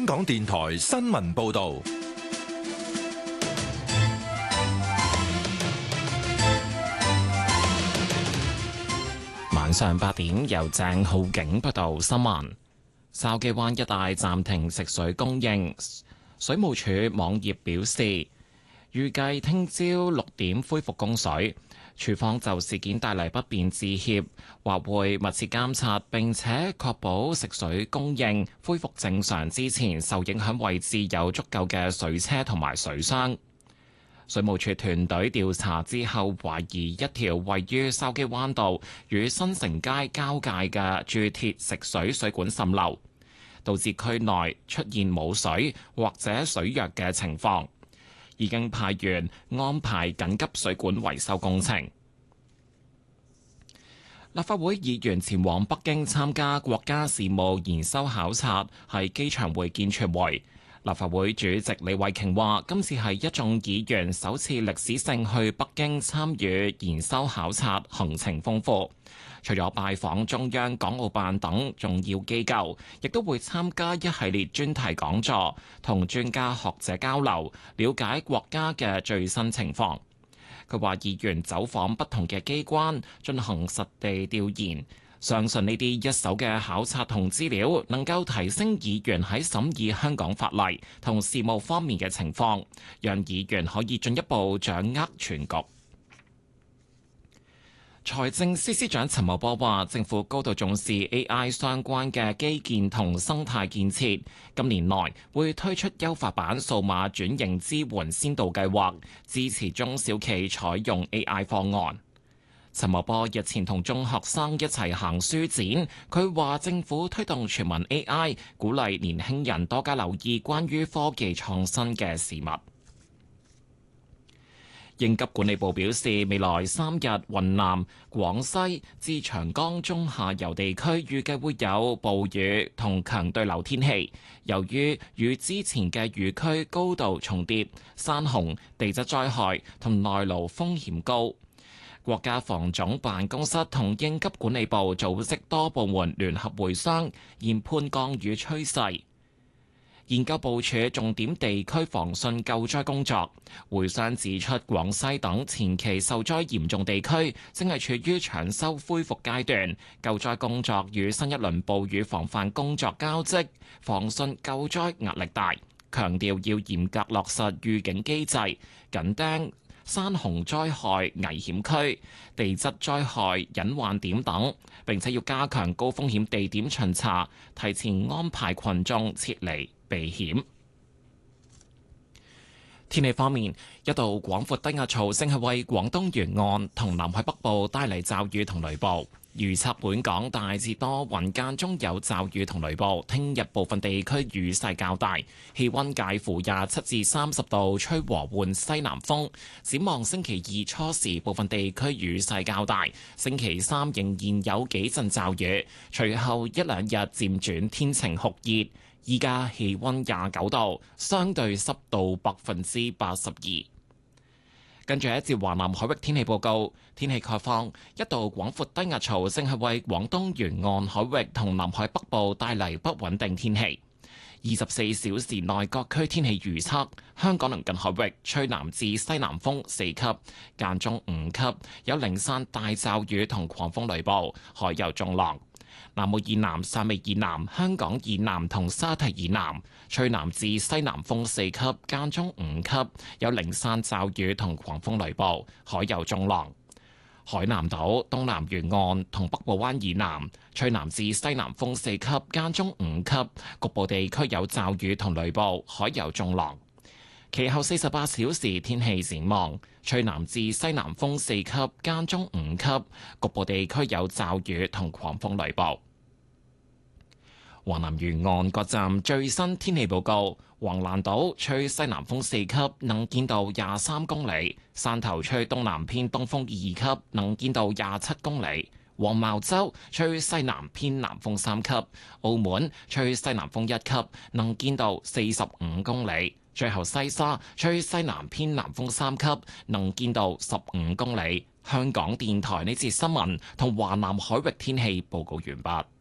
香港電台新聞報道。 晚上8點，由鄭浩景報道新聞。筲箕灣一帶暫停食水供應，水務署網頁表示，預計聽朝6點恢復供水。署方就事件帶嚟不便致歉，話會密切監察並且確保食水供應恢復正常之前，受影響位置有足夠嘅水車同埋水箱。水務署團隊調查之後，懷疑一條位於筲箕灣道與新城街交界嘅鑄鐵食水水管滲漏，導致區內出現冇水或者水弱嘅情況。已經派員安排緊急水管維修工程。立法會議員前往北京參加國家事務研修考察，喺機場會見傳媒。立法會主席李慧瓊話：今次係一眾議員首次歷史性去北京參與研修考察，行程豐富。除咗拜訪中央、港澳辦等重要機構，亦都會參加一系列專題講座，同專家學者交流，了解國家嘅最新情況。佢話：議員走訪不同嘅機關，進行實地調研，相信呢啲一手嘅考察同資料，能夠提升議員喺審議香港法例同事務方面嘅情況，讓議員可以進一步掌握全局。財政司司長陳茂波話：政府高度重視 AI 相關嘅基建同生態建設，今年內會推出優化版數碼轉型支援先導計劃，支持中小企採用 AI 方案。陳茂波日前同中學生一齊行書展，佢話政府推動全民 AI， 鼓勵年輕人多加留意關於科技創新嘅事物。應急管理部表示，未來3日雲南、廣西至長江中下游地區預計會有暴雨同強對流天氣。由於與之前嘅雨區高度重疊，山洪、地質災害同內澇風險高。國家防總辦公室同應急管理部組織多部門聯合會商，研判降雨趨勢，研究部署重點地區防汛救災工作。會商指出，廣西等前期受災嚴重地區正係處於搶修恢復階段，救災工作與新一輪暴雨防範工作交織，防汛救災壓力大，強調要嚴格落實預警機制，緊盯山洪災害危險區、地質災害隱患點等，並且要加強高風險地點巡查，提前安排群眾撤離避險。天氣方面，一道廣闊低壓槽正係為廣東沿岸同南海北部帶嚟驟雨同雷暴。預測本港大致多雲，間中有驟雨同雷暴。聽日部分地區雨勢較大，氣溫介乎27至30度，吹和緩西南風。展望星期2初時，部分地區雨勢較大。星期3仍然有幾陣驟雨，隨後1、2日漸轉天晴酷熱。依家氣溫29度，相對濕度82%。跟住一節華南海域天氣報告，天氣概況，一道廣闊低壓槽正係為廣東沿岸海域同南海北部帶嚟不穩定天氣。24小時內各區天氣預測：香港鄰近海域吹南至西南風4級，間中5級，有零散大驟雨同狂風雷暴，海有中浪。南澳以南、汕尾以南、香港以南同沙堤以南，吹南至西南風4級，間中5級，有零散驟雨同狂風雷暴，海有中浪。海南島東南沿岸同北部灣以南，吹南至西南風4級，間中5級，局部地區有驟雨同雷暴，海有中浪。其後48小時天氣展望，吹南至西南風4級，間中5級，局部地區有驟雨同狂風雷暴。華南沿岸各站最新天氣報告：橫瀾島吹西南風4級，能見度23公里；汕頭吹東南偏東風2級，能見度27公里；黃茅洲吹西南偏南風3級；澳門吹西南風1級，能見度45公里。最後西沙吹西南偏南風3級，能見度15公里。香港電台呢節新聞同華南海域天氣報告完畢。